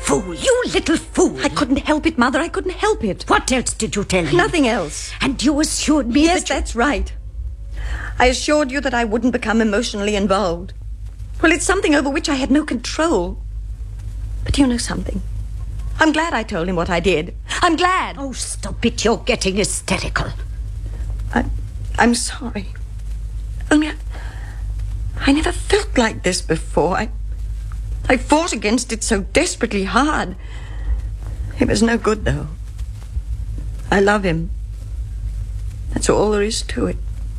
fool, you little fool. I couldn't help it, Mother. I couldn't help it. What else did you tell him? Nothing else. And you assured me Yes, that's right. I assured you that I wouldn't become emotionally involved. Well, it's something over which I had no control. But you know something? I'm glad I told him what I did. I'm glad. Oh, stop it. You're getting hysterical. I'm sorry. Only I never felt like this before. I fought against it so desperately hard. It was no good, though. I love him. That's all there is to it.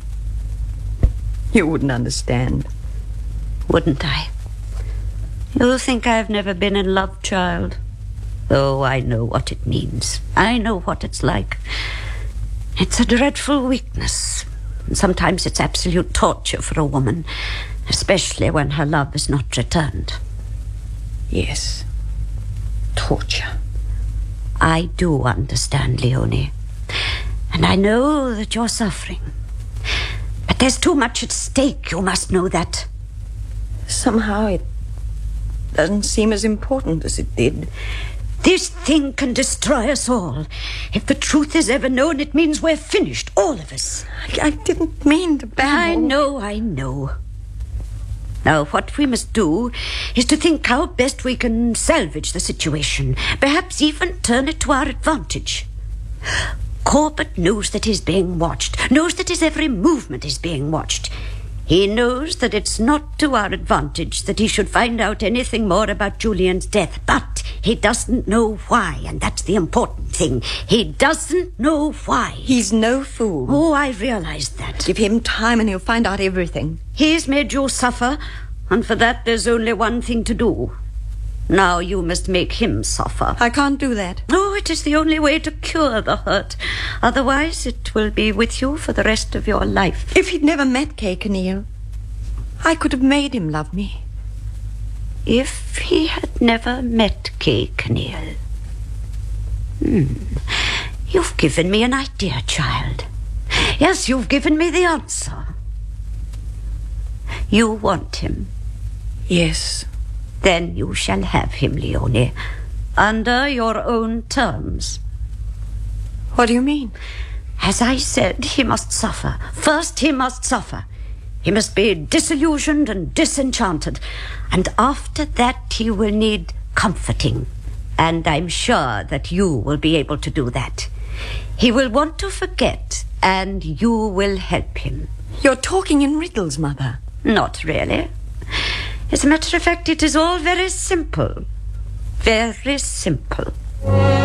You wouldn't understand. Wouldn't I? You think I've never been in love, child? Oh, I know what it means. I know what it's like. It's a dreadful weakness. And sometimes it's absolute torture for a woman, especially when her love is not returned. Yes. Torture. I do understand, Leonie. And I know that you're suffering. But there's too much at stake, you must know that. Somehow it doesn't seem as important as it did. This thing can destroy us all. If the truth is ever known, it means we're finished, all of us. I didn't mean to babble. I know. Now, what we must do is to think how best we can salvage the situation. Perhaps even turn it to our advantage. Corbett knows that he's being watched, knows that his every movement is being watched. He knows that it's not to our advantage that he should find out anything more about Julian's death, but he doesn't know why, and that's the important thing. He doesn't know why. He's no fool. Oh, I realized that. Give him time and he'll find out everything. He's made you suffer, and for that there's only one thing to do. Now you must make him suffer. I can't do that. Oh, it is the only way to cure the hurt. Otherwise, it will be with you for the rest of your life. If he'd never met Kay Kinneal, I could have made him love me. If he had never met Kay Kinneal. You've given me an idea, child. Yes, you've given me the answer. You want him. Yes. Then you shall have him, Leonie, under your own terms. What do you mean? As I said, he must suffer. First, he must suffer. He must be disillusioned and disenchanted. And after that, he will need comforting. And I'm sure that you will be able to do that. He will want to forget, and you will help him. You're talking in riddles, Mother. Not really. As a matter of fact, it is all very simple. Very simple.